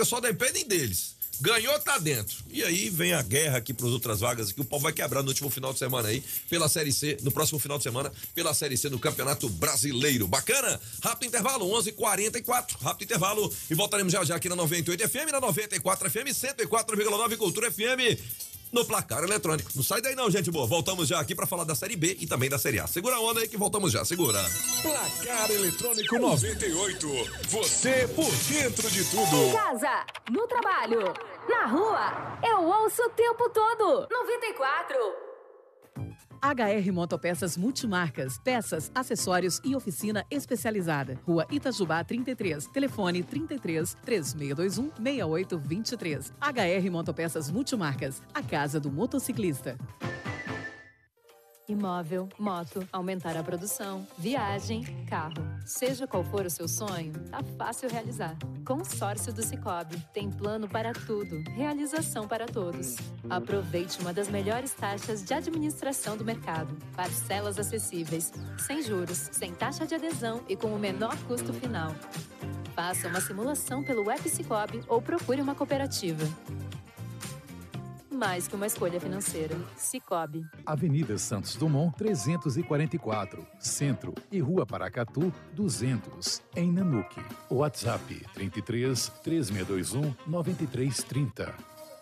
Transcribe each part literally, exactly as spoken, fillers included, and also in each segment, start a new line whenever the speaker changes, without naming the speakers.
vagas só dependem deles. Ganhou, tá dentro. E aí vem a guerra aqui para as outras vagas, que o pau vai quebrar no último final de semana aí, pela Série C, no próximo final de semana, pela Série C do Campeonato Brasileiro. Bacana? Rápido intervalo, onze e quarenta e quatro. Rápido intervalo e voltaremos já já aqui na noventa e oito F M, na noventa e quatro F M, cento e quatro vírgula nove Cultura F M, no placar eletrônico. Não sai daí não, gente boa. Voltamos já aqui para falar da Série B e também da Série A. Segura a onda aí que voltamos já, segura.
Placar Eletrônico noventa e oito. Você por dentro de tudo.
Em casa, no trabalho, na rua, eu ouço o tempo todo. noventa e quatro.
H R Motopeças Multimarcas, peças, acessórios e oficina especializada. Rua Itajubá trinta e três, telefone trinta e três, três seis dois um, seis oito dois três. H R Motopeças Multimarcas, a casa do motociclista.
Imóvel, moto, aumentar a produção, viagem, carro. Seja qual for o seu sonho, tá fácil realizar. Consórcio do Sicoob. Tem plano para tudo. Realização para todos. Aproveite uma das melhores taxas de administração do mercado. Parcelas acessíveis, sem juros, sem taxa de adesão e com o menor custo final. Faça uma simulação pelo app Sicoob ou procure uma cooperativa. Mais que uma escolha financeira. Sicoob.
Avenida Santos Dumont, trezentos e quarenta e quatro, Centro, e Rua Paracatu, duzentos, em Nanuque. WhatsApp trinta e três, três seis dois um, nove três três zero.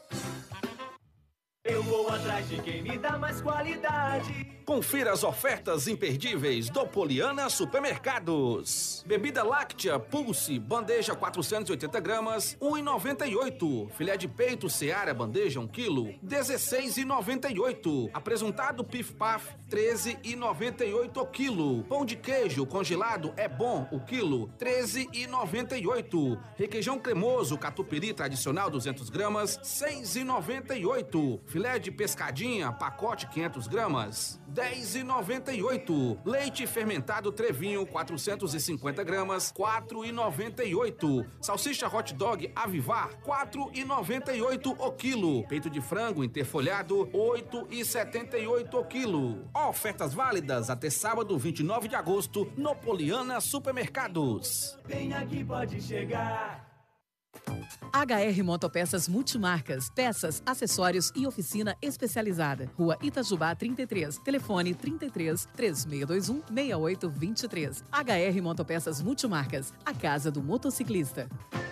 Eu vou atrás de quem me dá mais qualidade.
Confira as ofertas imperdíveis do Poliana Supermercados. Bebida láctea Pulse, bandeja quatrocentos e oitenta gramas, um real e noventa e oito. Filé de peito Seara, bandeja um quilo, dezesseis reais e noventa e oito. Apresuntado Pif Paf, treze reais e noventa e oito o quilo. Pão de queijo congelado é bom o quilo, treze reais e noventa e oito. Requeijão cremoso Catupiry tradicional duzentas gramas, seis reais e noventa e oito. Filé de pescadinha, pacote quinhentas gramas, dez reais e noventa e oito. Leite fermentado Trevinho, quatrocentas e cinquenta gramas, quatro reais e noventa e oito. Salsicha hot dog Avivar, quatro reais e noventa e oito o quilo. Peito de frango interfolhado, oito reais e setenta e oito o quilo. Ofertas válidas até sábado, vinte e nove de agosto, no Poliana Supermercados.
Vem aqui, pode chegar.
H R Motopeças Multimarcas, peças, acessórios e oficina especializada. Rua Itajubá trinta e três, telefone trinta e três, três seis dois um, seis oito dois três. H R Motopeças Multimarcas, a casa do motociclista.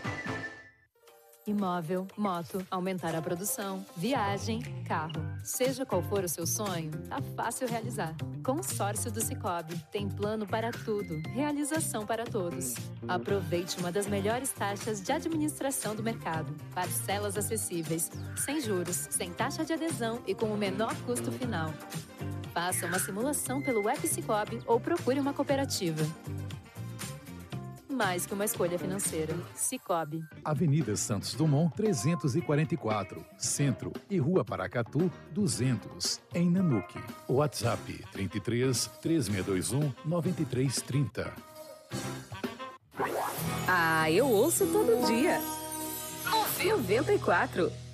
Imóvel, moto, aumentar a produção, viagem, carro. Seja qual for o seu sonho, tá fácil realizar. Consórcio do Sicoob. Tem plano para tudo. Realização para todos. Aproveite uma das melhores taxas de administração do mercado. Parcelas acessíveis, sem juros, sem taxa de adesão e com o menor custo final. Faça uma simulação pelo app Sicoob ou procure uma cooperativa. Mais que uma escolha financeira. Sicoob.
Avenida Santos Dumont, trezentos e quarenta e quatro, Centro, e Rua Paracatu, duzentos, em Nanuque. WhatsApp trinta e três, três seis dois um, nove três três zero.
Ah, eu ouço todo dia. noventa e quatro.